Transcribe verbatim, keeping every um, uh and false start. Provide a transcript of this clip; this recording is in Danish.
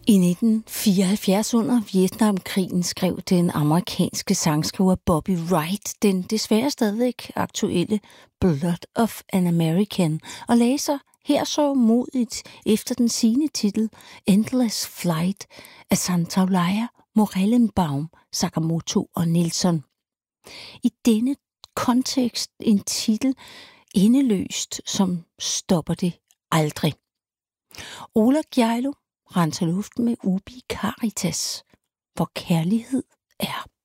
I nitten fireoghalvfjerds under Vietnamkrigen skrev den amerikanske sangskriver Bobby Wright den desværre stadigvæk aktuelle Blood of an American og lagde sig her så modigt efter den sigende titel Endless Flight af Santaolalla, Morellenbaum, Sakamoto og Nelson. I denne kontekst en titel endeløst, som stopper det aldrig. Ola Gjeilo renser luften med Ubi Caritas, hvor kærlighed er.